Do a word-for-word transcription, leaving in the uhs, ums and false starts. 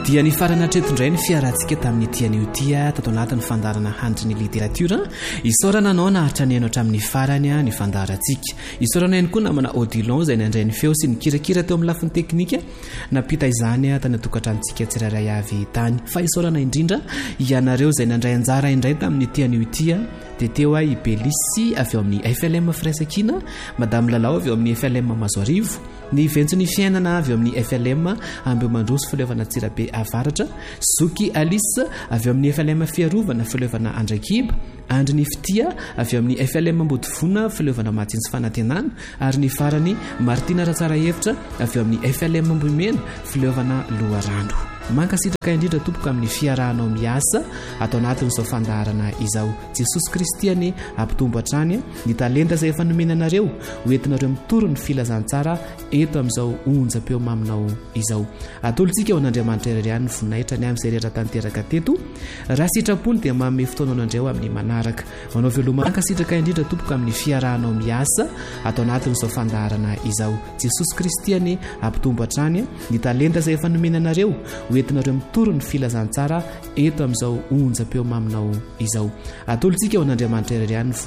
dia ny farana tretondray ny fiarantsika tamin'ny tian'io tia tato anatin'ny fandarana handry ny literatiora isaorana anao naharitra ny haino hatramin'ny farany ny fandarantsika isaorana ihany koa namana odilon izay nandray ny feo sy ny kirakira teo amin'ny lafiny teknika napita izany tany atokantranontsika tsiraray avy tany fa isaorana indrindra ianareo izay nandray anjara indray tamin'ny tian'io tia dia teo a i belisy avy eo amin'ny F L M Fraisakina, madame Lalao avy eo amin'ny F L M Mazoarivo, ny ventsony fiainana avy eo amin'ny F L M Ambeo Mandroso filevana Tsirabe Avaratra, Zoky Alice avy eo amin'ny F L M Fiarovana filevana Andrakiba, Andry ny Fitia avy eo amin'ny F L M Mbodifona filevana Matsinsy Fanantenana, ary ny farany Martina Ratsara Hevitra avy eo amin'ny F L M Mboimena filevana Loharano. Mankasitraka indrindra tompoka amin'ny fiarahanao miasa atao anatin'izao fandaharana izao. Jesosy Kristiany ampitombo hatrany ny talenta izay efa nomenanareo hoentinareo mitoro ny filazantsara eto amin'izao onjam-peo maminao izao. Atolontsika ho an'Andriamanitra irery ihany ny voninahitra ny amin'izay rehetra tanteraka teto. Raha sitrapony dia manome fotoana an'andreo amin'ny manaraka. Manao veloma mankasitraka indrindra tompoka amin'ny fiarahanao miasa atao anatin'izao fandaharana izao. Jesosy Kristiany ampitombo hatrany ny talenta izay efa nomenanareo hoentinareo mitoro ny filazantsara eto amin'izao onjam-peo maminao izao. Atolontsika ho an'Andriamanitra irery ihany